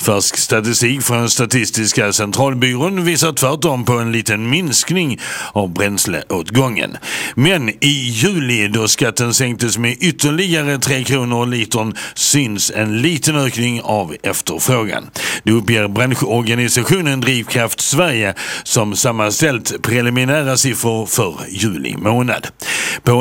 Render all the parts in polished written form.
Färsk statistik från Statistiska centralbyrån visar tvärtom på en liten minskning av bränsleåtgången. Men i juli, då skatten sänktes med ytterligare 3 kronor litern, syns en liten ökning av efterfrågan. Det uppger branschorganisationen Drivkraft Sverige som sammanställt preliminära siffror för juli månad. På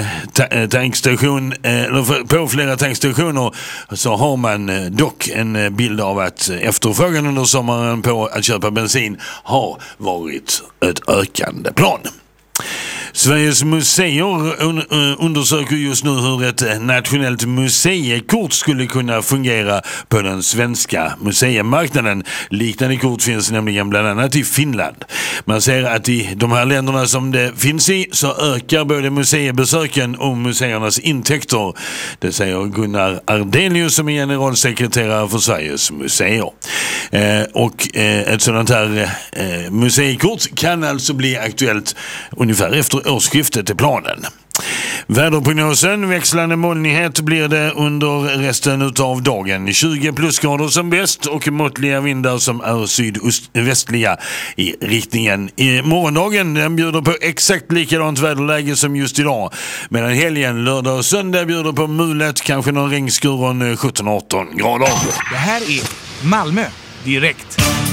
på flera tankstationer så har man dock en bild av att efterfrågan under sommaren på att köpa bensin har varit ett ökande plan. Sveriges museer undersöker just nu hur ett nationellt museikort skulle kunna fungera på den svenska museimarknaden. Liknande kort finns nämligen bland annat i Finland. Man ser att i de här länderna som det finns i så ökar både museibesöken och museernas intäkter. Det säger Gunnar Ardenius som är generalsekreterare för Sveriges museer. Ett sådant här museikort kan alltså bli aktuellt ungefär efter årsskiftet i planen. Väderprognosen, växlande molnighet blir det under resten utav dagen. 20 plusgrader som bäst och måttliga vindar som är sydvästliga i riktningen. I morgondagen den bjuder på exakt likadant väderläge som just idag. Medan helgen, lördag och söndag bjuder på mulet, kanske någon regnskur och 17-18 grader. Det här är Malmö direkt.